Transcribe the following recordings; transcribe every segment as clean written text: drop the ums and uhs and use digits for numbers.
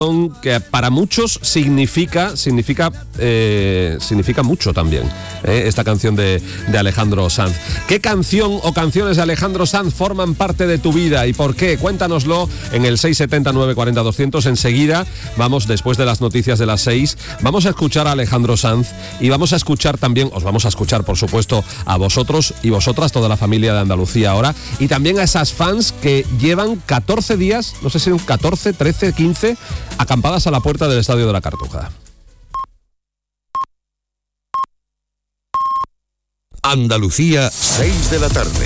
que para muchos significa mucho también, esta canción de Alejandro Sanz. ¿Qué canción o canciones de Alejandro Sanz forman parte de tu vida y por qué? Cuéntanoslo en el 670 940 200. Enseguida vamos, después de las noticias de las 6, vamos a escuchar a Alejandro Sanz y vamos a escuchar también, os vamos a escuchar por supuesto a vosotros y vosotras, toda la familia de Andalucía ahora, y también a esas fans que llevan 14 días, no sé si son 14, 13, 15, acampadas a la puerta del Estadio de la Cartuja. Andalucía, 6 de la tarde.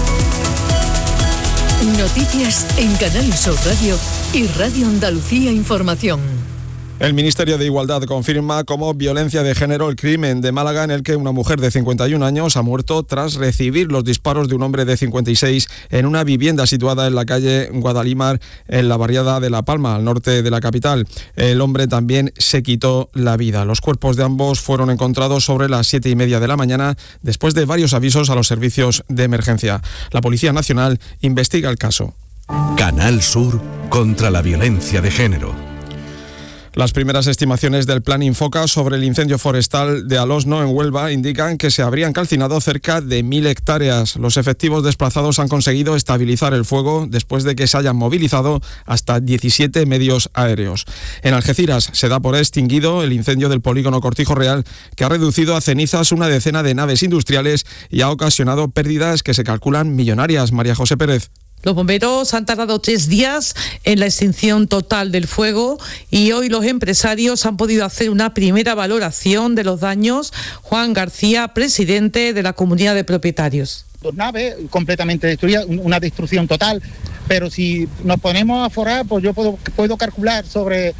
Noticias en Canal Sur Radio y Radio Andalucía Información. El Ministerio de Igualdad confirma como violencia de género el crimen de Málaga en el que una mujer de 51 años ha muerto tras recibir los disparos de un hombre de 56 en una vivienda situada en la calle Guadalimar, en la barriada de La Palma, al norte de la capital. El hombre también se quitó la vida. Los cuerpos de ambos fueron encontrados sobre las 7:30 de la mañana, después de varios avisos a los servicios de emergencia. La Policía Nacional investiga el caso. Canal Sur contra la violencia de género. Las primeras estimaciones del Plan Infoca sobre el incendio forestal de Alosno, en Huelva, indican que se habrían calcinado cerca de 1.000 hectáreas. Los efectivos desplazados han conseguido estabilizar el fuego después de que se hayan movilizado hasta 17 medios aéreos. En Algeciras se da por extinguido el incendio del polígono Cortijo Real, que ha reducido a cenizas una decena de naves industriales y ha ocasionado pérdidas que se calculan millonarias. María José Pérez. Los bomberos han tardado 3 días en la extinción total del fuego y hoy los empresarios han podido hacer una primera valoración de los daños. Juan García, presidente de la Comunidad de Propietarios. 2 naves completamente destruidas, una destrucción total, pero si nos ponemos a forar, pues yo puedo calcular sobre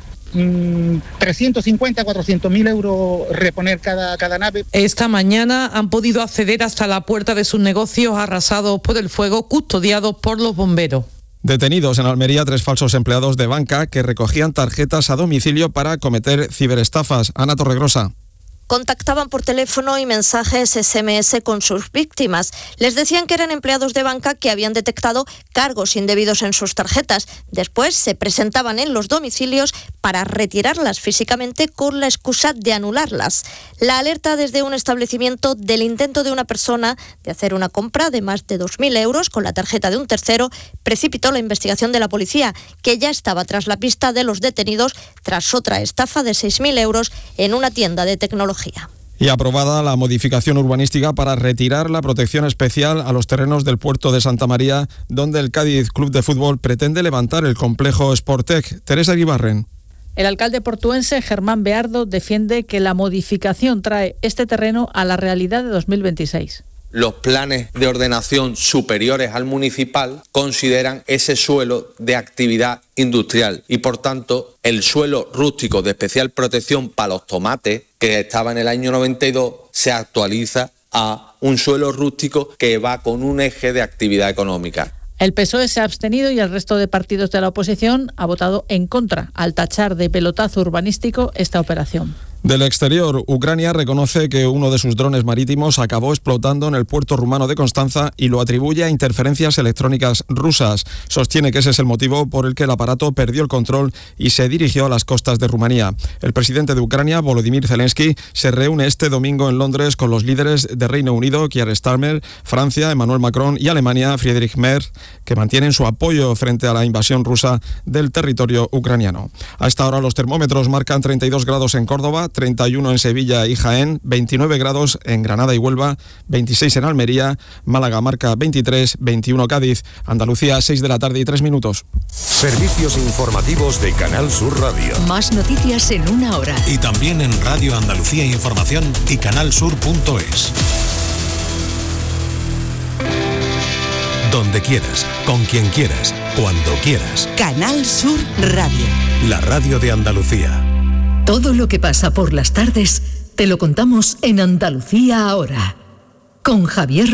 350, 400.000 euros reponer cada nave. Esta mañana han podido acceder hasta la puerta de sus negocios arrasados por el fuego, custodiados por los bomberos. Detenidos en Almería 3 falsos empleados de banca que recogían tarjetas a domicilio para cometer ciberestafas. Ana Torregrosa. Contactaban por teléfono y mensajes SMS con sus víctimas. Les decían que eran empleados de banca que habían detectado cargos indebidos en sus tarjetas. Después se presentaban en los domicilios para retirarlas físicamente con la excusa de anularlas. La alerta desde un establecimiento del intento de una persona de hacer una compra de más de 2.000 euros con la tarjeta de un tercero precipitó la investigación de la policía, que ya estaba tras la pista de los detenidos tras otra estafa de 6.000 euros en una tienda de tecnología. Y aprobada la modificación urbanística para retirar la protección especial a los terrenos del puerto de Santa María, donde el Cádiz Club de Fútbol pretende levantar el complejo Sportec. Teresa Guibarren. El alcalde portuense Germán Beardo defiende que la modificación trae este terreno a la realidad de 2026. Los planes de ordenación superiores al municipal consideran ese suelo de actividad industrial y, por tanto, el suelo rústico de especial protección para los tomates, que estaba en el año 92, se actualiza a un suelo rústico que va con un eje de actividad económica. El PSOE se ha abstenido y el resto de partidos de la oposición ha votado en contra al tachar de pelotazo urbanístico esta operación. Del exterior, Ucrania reconoce que uno de sus drones marítimos acabó explotando en el puerto rumano de Constanza y lo atribuye a interferencias electrónicas rusas. Sostiene que ese es el motivo por el que el aparato perdió el control y se dirigió a las costas de Rumanía. El presidente de Ucrania, Volodymyr Zelensky, se reúne este domingo en Londres con los líderes de Reino Unido, Keir Starmer, Francia, Emmanuel Macron y Alemania, Friedrich Merz, que mantienen su apoyo frente a la invasión rusa del territorio ucraniano. A esta hora los termómetros marcan 32 grados en Córdoba, 31 en Sevilla y Jaén, 29 grados en Granada y Huelva, 26 en Almería, Málaga marca 23, 21 Cádiz, Andalucía 6 de la tarde y 3 minutos. Servicios informativos de Canal Sur Radio. Más noticias en 1 hora. Y también en Radio Andalucía Información y canalsur.es. Donde quieras, con quien quieras, cuando quieras. Canal Sur Radio. La radio de Andalucía. Todo lo que pasa por las tardes te lo contamos en Andalucía ahora, con Javier